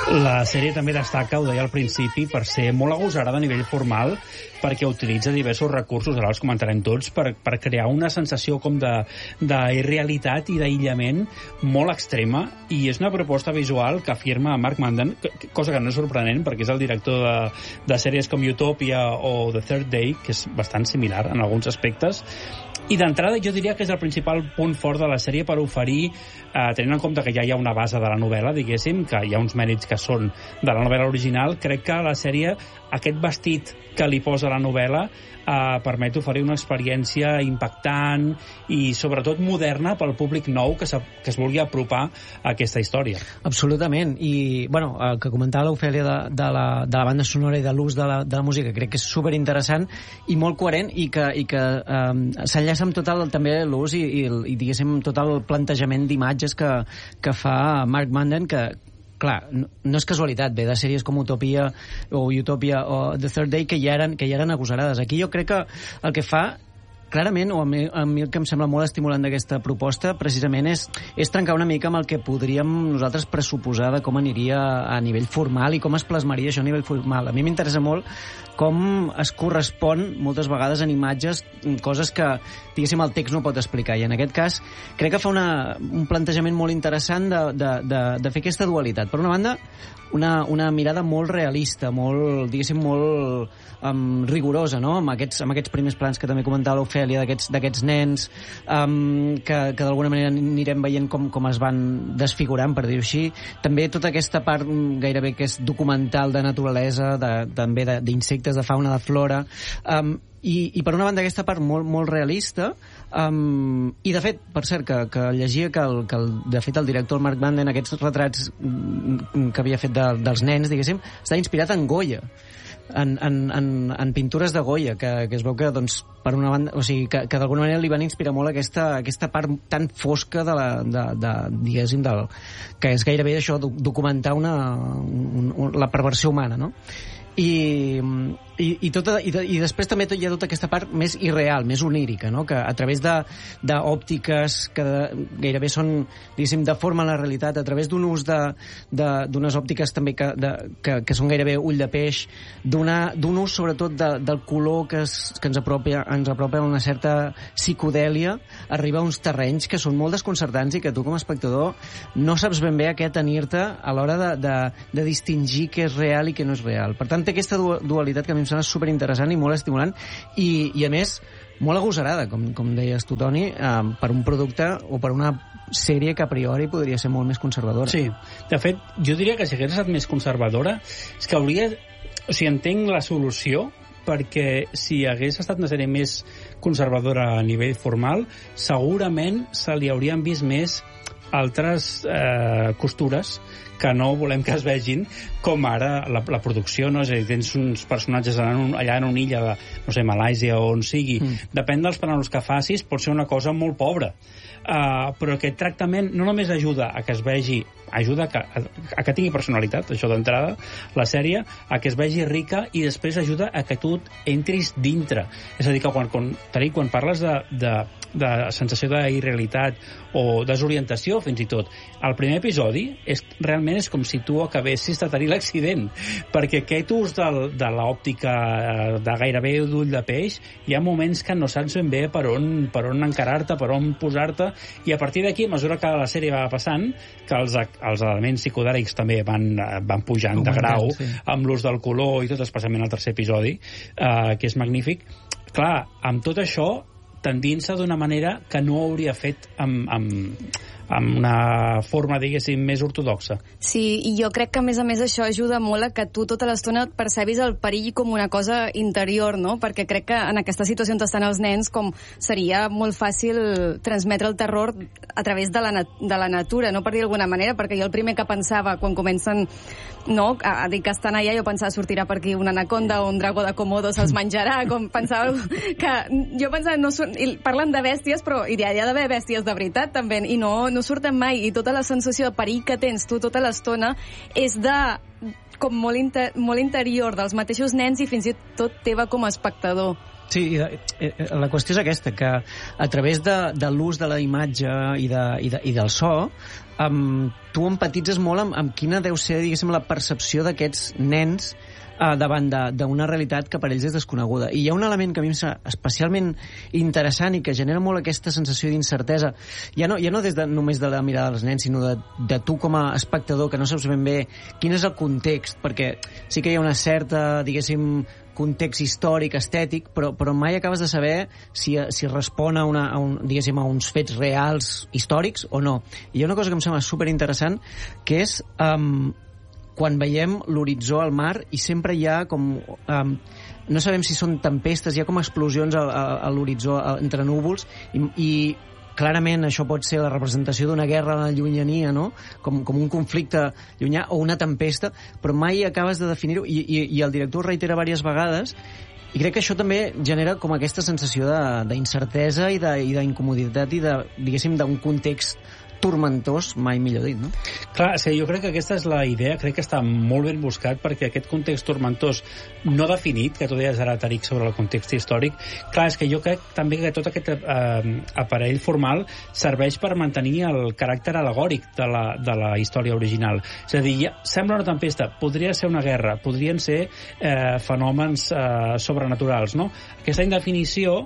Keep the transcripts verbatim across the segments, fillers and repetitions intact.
La sèrie també destaca, ho deia al principi, per ser molt agosarada a nivell formal, perquè utilitza diversos recursos, ara els comentarem tots, per, per crear una sensació com de, d'irrealitat i d'aïllament molt extrema, i és una proposta visual que afirma Mark Mandan, cosa que no és sorprenent, perquè és el director de, de sèries com Utopia o The Third Day, que és bastant similar en alguns aspectes. I d'entrada jo diria que és el principal punt fort de la sèrie per oferir, eh, tenint en compte que ja hi ha una base de la novel·la, diguéssim, que hi ha uns mèrits que són de la novel·la original, crec que la sèrie, aquest vestit que li posa la novel·la, eh, permet oferir una experiència impactant i sobretot moderna pel públic nou que, que es vulgui apropar a aquesta història. Absolutament, i bueno, el que comentava l'Ofèlia de, de, la, de la banda sonora i de l'ús de, la, de la música crec que és superinteressant i molt coherent, i que, i que eh, s'enllaça amb tot el, també l'ús i, i, i diguéssim tot el plantejament d'imatges que, que fa Mark Mandan, que clar, no, no és casualitat, ve de sèries com Utopia o Utopia o The Third Day que ja eren, que ja eren agosarades. Aquí jo crec que el que fa clarament, o a mi, a mi el que em sembla molt estimulant d'aquesta proposta precisament és, és trencar una mica amb el que podríem nosaltres pressuposar de com aniria a nivell formal i com es plasmaria això a nivell formal. A mi m'interessa molt com es correspon moltes vegades en imatges, coses que diguéssim el text no pot explicar, i en aquest cas crec que fa una, un plantejament molt interessant de, de, de, de fer aquesta dualitat. Per una banda, una, una mirada molt realista, molt, diguéssim, molt um, rigorosa, no? Amb aquests, amb aquests primers plans que també comentava l'Ofèlia, d'aquests, d'aquests nens, um, que, que d'alguna manera anirem veient com, com es van desfigurant, per dir-ho així. També tota aquesta part gairebé que és documental de naturalesa, de, també d'insectes, de fauna, de flora, um, i, i per una banda aquesta part molt, molt realista, um, i de fet, per cert, que, que llegia que, el, que el, de fet el director Mark Mandan, aquests retrats que havia fet de, dels nens, diguéssim, està inspirat en Goya, en, en, en, en pintures de Goya, que, que es veu que, doncs, per una banda, o sigui, que, que d'alguna manera li van inspirar molt aquesta, aquesta part tan fosca de la, de, de, diguéssim, del, que és gairebé això, documentar una, un, un, la perversió humana, no? I, i, i, tota, i, de, i després també hi ha tota aquesta part més irreal, més onírica, no? Que a través d'òptiques que de, gairebé són, diguéssim, deformen la realitat, a través d'un ús d'unes òptiques també que, de, que, que són gairebé ull de peix, d'un ús sobretot de, del color que, es, que ens, apropa, ens apropa a una certa psicodèlia, arriba a uns terrenys que són molt desconcertants i que tu com a espectador no saps ben bé a què atenir-te a l'hora de, de, de distingir què és real i què no és real. Per tant, té aquesta dualitat que a mi em sembla superinteressant i molt estimulant, i, i a més molt agosarada, com, com deies tu, Toni, eh, per un producte o per una sèrie que a priori podria ser molt més conservadora. Sí, de fet, jo diria que si hagués estat més conservadora, és que hauria... O sigui, entenc la solució, perquè si hagués estat una sèrie més conservadora a nivell formal, segurament se li haurien vist més altres eh, costures que no volem que es vegin, com ara la, la producció, no? És a dir, tens uns personatges allà en, un, allà en una illa de, no sé, Malàisia o on sigui, mm. depèn dels plànols que facis, pot ser una cosa molt pobra. Uh, però aquest tractament no només ajuda a que es vegi, ajuda a que, a, a que tingui personalitat, això d'entrada, la sèrie, a que es vegi rica, i després ajuda a que tu entris dintre. És a dir, que quan, quan, Tari, quan parles de, de, de sensació d'irrealitat o desorientació, fins i tot, el primer episodi és, realment és com si tu acabessis de tenir l'accident, perquè aquest ús del, de l'òptica de gairebé d'ull de peix, hi ha moments que no saps ben bé per on, per on encarar-te, per on posar-te, i a partir d'aquí, a mesura que la sèrie va passant, que els, els elements psicodèlics també van, van pujant de grau, sí, amb l'ús del color i tot, especialment el tercer episodi, eh, que és magnífic. Clar, amb tot això, tendint-se d'una manera que no hauria fet amb, amb, amb una forma, diguéssim, més ortodoxa. Sí, i jo crec que a més a més això ajuda molt a que tu tota l'estona percebis el perill com una cosa interior, no? Perquè crec que en aquesta situació on estan els nens, com seria molt fàcil transmetre el terror a través de la, de la natura, no, per dir d'alguna manera, perquè jo el primer que pensava quan comencen, no, a, a dir que estan allà, jo pensava sortirà per aquí una anaconda o un dragó de Komodo se'ls menjarà, com pensava que... Jo pensava, no, parlen de bèsties, però hi ha, hi ha d'haver bèsties de veritat, també, i no, no surten mai, i tota la sensació de perill que tens tu tota l'estona és de com molt, inter, molt interior dels mateixos nens i fins i tot teva com a espectador. Sí, i de, la qüestió és aquesta, que a través de, de l'ús de la imatge i, de, i, de, i del so, um, tu empatitzes molt amb, amb quina deu ser, diguéssim, la percepció d'aquests nens uh, davant d'una realitat que per ells és desconeguda. I hi ha un element que a mi em sembla especialment interessant i que genera molt aquesta sensació d'incertesa, ja no, ja no des de, només de la mirada dels nens, sinó de, de tu com a espectador, que no saps ben bé quin és el context, perquè sí que hi ha una certa, diguéssim, context històric, estètic, però, però mai acabes de saber si, si respon a, una, a, un, diguéssim, a uns fets reals històrics o no. I hi ha una cosa que em sembla superinteressant, que és um, quan veiem l'horitzó al mar i sempre hi ha com... Um, no sabem si són tempestes, hi ha com explosions a, a, a l'horitzó entre núvols i, i clarament això pot ser la representació d'una guerra a la llunyania, no? Com, com un conflicte llunyà o una tempesta, però mai acabes de definir-ho i, i, i el director ho reitera diverses vegades i crec que això també genera com aquesta sensació d'incertesa i d'incomoditat i de, diguéssim, d'un context turmentós, mai millor dit, no? Clar, és que jo crec que aquesta és la idea, crec que està molt ben buscat perquè aquest context turmentós no definit, que tu deies ara, Tariq, sobre el context històric, clar, és que jo crec també que tot aquest eh, aparell formal serveix per mantenir el caràcter alegòric de la, de la història original. És a dir, ja, sembla una tempesta, podria ser una guerra, podrien ser eh, fenòmens eh, sobrenaturals, no? Aquesta indefinició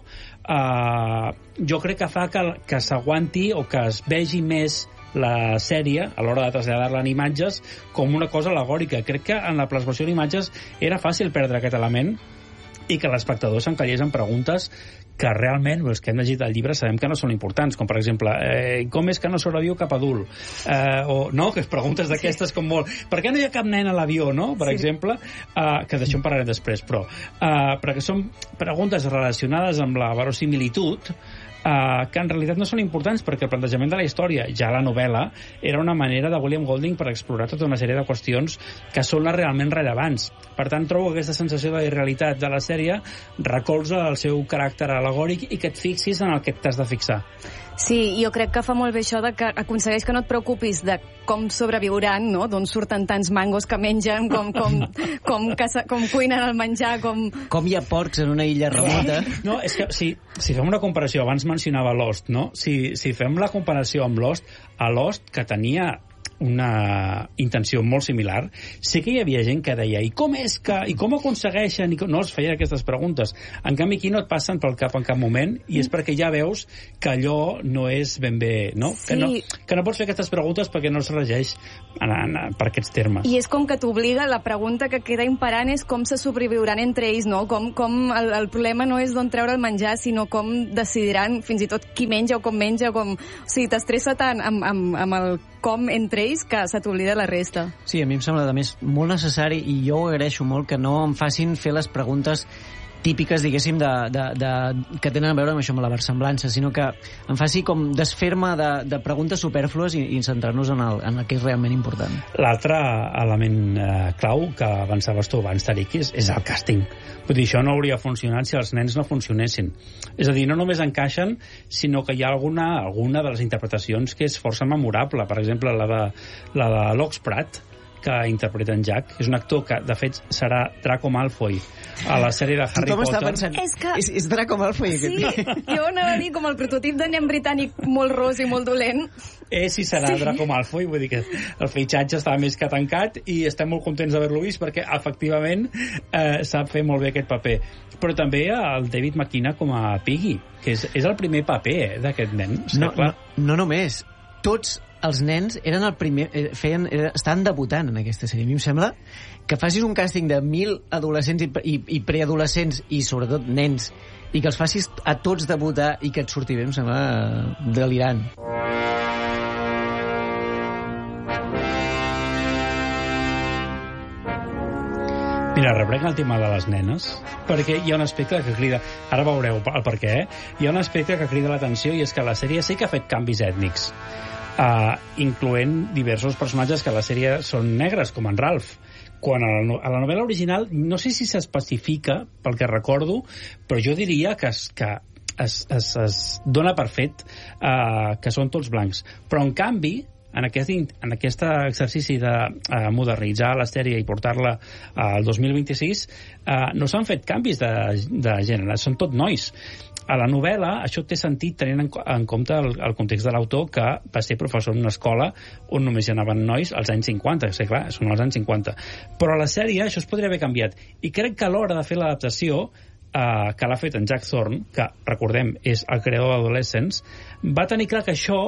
Uh, jo crec que fa que, que s'aguanti o que es vegi més la sèrie, a l'hora de traslladar-la en imatges, com una cosa alegòrica. Crec que en la plasmació d'imatges era fàcil perdre aquest element i que l'espectador s'encallés en preguntes que realment, els que hem llegit el llibre sabem que no són importants, com per exemple eh, com és que no sobreviu cap adult? Eh, o no, que preguntes d'aquestes com molt... Per què no hi ha cap nen a l'avió, no? Per sí. exemple, eh, que d'això en parlaré després, però eh, perquè són preguntes relacionades amb la verosimilitud Uh, que en realitat no són importants perquè el plantejament de la història, ja la novel·la, era una manera de William Golding per explorar tota una sèrie de qüestions que són les realment rellevants. Per tant, trobo que aquesta sensació de irrealitat de la sèrie recolza el seu caràcter alegòric i que et fixis en el que t'has de fixar. Sí, jo crec que fa molt bé això de que aconsegueix que no et preocupis de com sobreviuran, no? D'on surten tants mangos que mengen, com, com, com, caça, com cuinen el menjar, com... Com hi ha porcs en una illa remota. No, és que si, si fem una comparació, abans mencionava Lost, no? Si, si fem la comparació amb Lost, a Lost, que tenia una intenció molt similar, sí que hi havia gent que deia i com és que, i com aconsegueixen, i com... no es feien aquestes preguntes. En canvi aquí no et passen pel cap en cap moment i és perquè ja veus que allò no és ben bé, no? Sí. Que no, que no pots fer aquestes preguntes perquè no es regeix en, en, en, per aquests termes. I és com que t'obliga, la pregunta que queda imperant és com se sobreviuran entre ells, no? Com, com el, el problema no és d'on treure el menjar, sinó com decidiran fins i tot qui menja o com menja, com... O sigui, t'estressa tant amb, amb, amb el com entre ells que se t'oblida la resta. Sí, a mi em sembla, a més, molt necessari i jo ho agraeixo molt que no em facin fer les preguntes típiques, diguéssim, de, de, de, que tenen a veure amb això, amb la versemblança, sinó que em faci com desfer-me de, de preguntes supèrflues i, i centrar-nos en, el, en el que és realment important. L'altre element eh, clau que avançaves tu abans, Tariq, és, és el càsting. Vull dir, això no hauria funcionat si els nens no funcionessin. És a dir, no només encaixen, sinó que hi ha alguna, alguna de les interpretacions que és força memorable. Per exemple, la de, la de Lox Pratt, que interpreta en Jack, és un actor que, de fet, serà Draco Malfoy a la sèrie de Harry Tothom Potter. Tothom està pensant, és, que... és, és Draco Malfoy. Sí, jo anava a dir com el prototip de nen britànic molt ros i molt dolent. És i serà sí. Draco Malfoy, vull dir que el fitxatge està més que tancat i estem molt contents d'haver-lo vist perquè, efectivament, eh, sap fer molt bé aquest paper. Però també el David McKenna com a Piggy, que és, és el primer paper eh, d'aquest nen. No, no, no només. Tots els nens eren el primer, feien, estaven debutant en aquesta sèrie. A mi em sembla que facis un càsting de mil adolescents i, i, i preadolescents i sobretot nens i que els facis a tots debutar i que et surti bé, em sembla delirant. Mira, rebrec el tema de les nenes, perquè hi ha un aspecte que crida... Ara veureu el per què, eh? Hi ha un aspecte que crida l'atenció i és que la sèrie sí que ha fet canvis ètnics, uh, incloent diversos personatges que a la sèrie són negres, com en Ralph. Quan a la, a la novel·la original, no sé si s'especifica, pel que recordo, però jo diria que es, que es, es, es dona per fet uh, que són tots blancs. Però, en canvi, en aquest, en aquest exercici de uh, modernitzar la sèrie i portar-la al dos mil vint-i-sis, uh, no s'han fet canvis de, de gènere, són tot nois. A la novel·la això té sentit tenint en, en compte el, el context de l'autor, que va ser professor en una escola on només hi anaven nois als anys cinquanta, que clar, són els anys cinquanta. Però a la sèrie això es podria haver canviat. I crec que a l'hora de fer l'adaptació, Uh, que l'ha fet en Jack Thorne, que, recordem, és el creador d'Adolescents, va tenir clar que això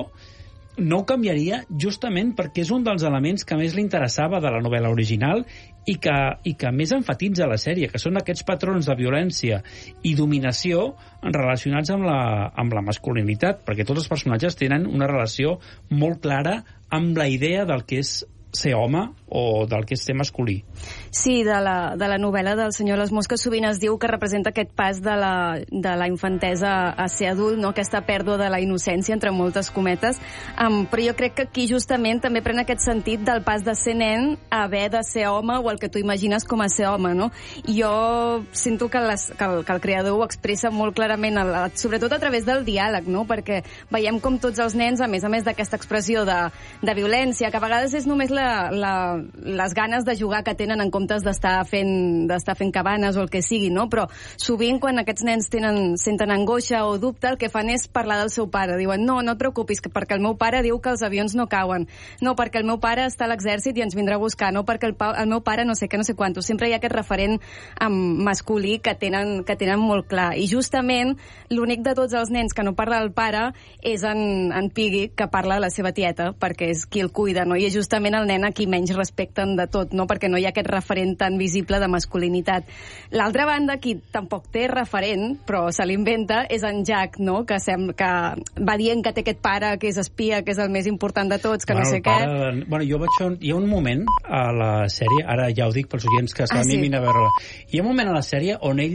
no ho canviaria justament perquè és un dels elements que més li interessava de la novel·la original i que, i que més enfatitza la sèrie, que són aquests patrons de violència i dominació relacionats amb la, amb la masculinitat, perquè tots els personatges tenen una relació molt clara amb la idea del que és ser home o del que és ser masculí. Sí, de la, de la novel·la del senyor Les Mosques sovint es diu que representa aquest pas de la, de la infantesa a ser adult, no? Aquesta pèrdua de la innocència, entre moltes cometes, um, però jo crec que aquí justament també pren aquest sentit del pas de ser nen a haver de ser home o el que tu imagines com a ser home, no? I jo sento que, les, que, el, que el creador ho expressa molt clarament, el, sobretot a través del diàleg, no? Perquè veiem com tots els nens, a més a més d'aquesta expressió de, de violència, que a vegades és només la La, la, les ganes de jugar que tenen en comptes d'estar fent, d'estar fent cabanes o el que sigui, no? Però sovint quan aquests nens tenen, senten angoixa o dubte, el que fan és parlar del seu pare. Diuen, no, no et preocupis, que perquè el meu pare diu que els avions no cauen. No, perquè el meu pare està a l'exèrcit i ens vindrà a buscar. No, perquè el, el meu pare no sé què, no sé quantos. Sempre hi ha aquest referent um, masculí que tenen, que tenen molt clar. I justament l'únic de tots els nens que no parla del pare és en, en Piggy, que parla de la seva tieta, perquè és qui el cuida, no? I és justament el nen a qui menys respecten de tot, no? Perquè no hi ha aquest referent tan visible de masculinitat. L'altra banda, qui tampoc té referent, però se l'inventa, és en Jack, no? Que, sem que va dient que té aquest pare, que és espia, que és el més important de tots, que bueno, no sé pare, què. Bueno, jo vaig... Hi ha un moment a la sèrie, ara ja ho dic pels oients que s'animin ah, sí. a veure-la, hi ha un moment a la sèrie on ell,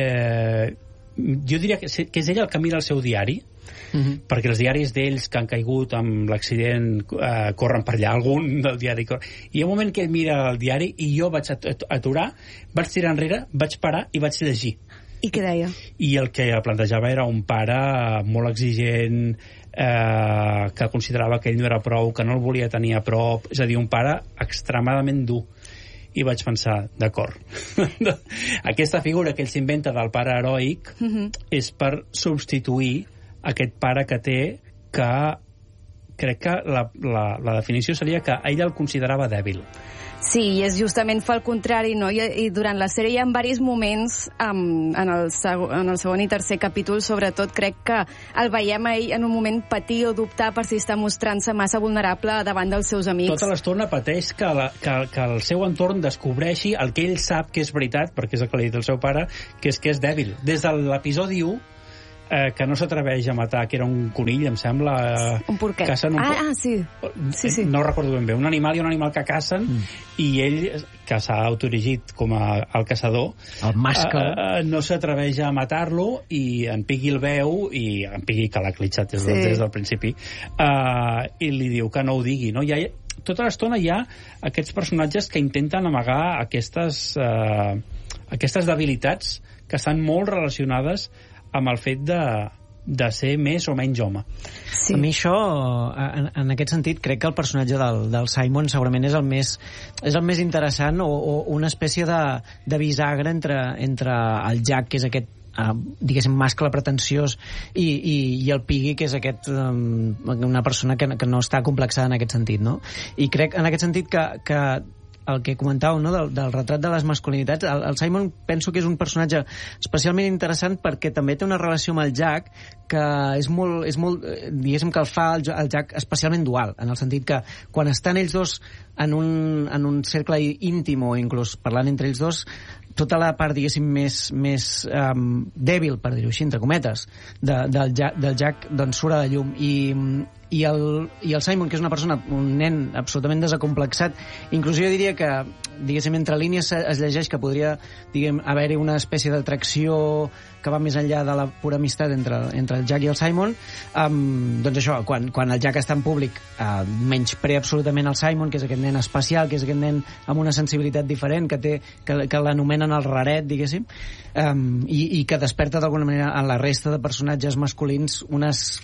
eh, jo diria que, que és ell el que mira el seu diari, Uh-huh. perquè els diaris d'ells que han caigut amb l'accident eh, corren per allà, algun del diari cor... i hi ha un moment que ell mira el diari i jo vaig aturar, vaig tirar enrere, vaig parar i vaig llegir. I què deia? I el que plantejava era un pare molt exigent, eh, que considerava que ell no era prou, que no el volia tenir a prop, és a dir, un pare extremadament dur. I vaig pensar, d'acord, aquesta figura que ell s'inventa del pare heroic uh-huh. és per substituir aquest pare que té, que crec que la, la, la definició seria que ell el considerava dèbil. Sí, i és justament fa el contrari, no? I, i durant la sèrie hi ha diversos moments, um, en, el seg en el segon i tercer capítol, sobretot, crec que el veiem a ell en un moment patir o dubtar per si està mostrant-se massa vulnerable davant dels seus amics. Tota l'estona pateix que, la, que, que el seu entorn descobreixi el que ell sap que és veritat, perquè és el que li ha dit el seu pare, que és que és dèbil. Des de l'episodi u, Eh, que no s'atreveix a matar, que era un conill, em sembla... Eh, un porquet. Un ah, ah, sí. sí, sí. No recordo ben bé. Un animal i un animal que cacen, mm. i ell, que s'ha autoerigit com a, el caçador, el mascle, eh, no s'atreveix a matar-lo, i en Piggy el veu, i en Piggy, que l'ha clitxat des, sí. des del principi, eh, i li diu que no ho digui, no? Hi ha, tota l'estona hi ha aquests personatges que intenten amagar aquestes, eh, aquestes debilitats que estan molt relacionades amb el fet de, de ser més o menys home. Sí. A mi això, en, en aquest sentit, crec que el personatge del, del Simon segurament és el més, és el més interessant, o, o una espècie de, de bisagre entre, entre el Jack, que és aquest Uh, diguéssim, mascle pretensiós, i, i, i el Piggy, que és aquest um, una persona que, que no està complexada en aquest sentit, no? I crec en aquest sentit que, que el que comentàveu, no? del, del retrat de les masculinitats, el, el Simon penso que és un personatge especialment interessant perquè també té una relació amb el Jack que és molt, és molt diguéssim que el fa el, el Jack especialment dual, en el sentit que quan estan ells dos en un, en un cercle íntim o inclús parlant entre ells dos, tota la part, diguéssim, més, més um, dèbil, per dir-ho així, entre cometes, de, del, Jack, del Jack, doncs surt a la llum. I, i, el, I el Simon, que és una persona, un nen absolutament desacomplexat, inclús jo diria que, diguéssim, entre línies es llegeix que podria, diguem, haver-hi una espècie d'atracció que va més enllà de la pura amistat entre, entre el Jack i el Simon, um, doncs això, quan, quan el Jack està en públic, uh, menysprea absolutament el Simon, que és aquest nen especial, que és aquest nen amb una sensibilitat diferent, que, té, que, que l'anomenen el raret, diguéssim, um, i, i que desperta d'alguna manera en la resta de personatges masculins unes